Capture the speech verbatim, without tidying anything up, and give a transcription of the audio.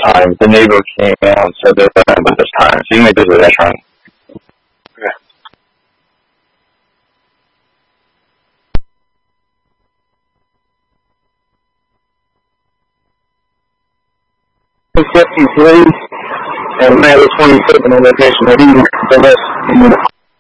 time. The neighbor came out and said they're running by this time. So you may visit that time. fifty-three and May twenty-fifth in the location of the list.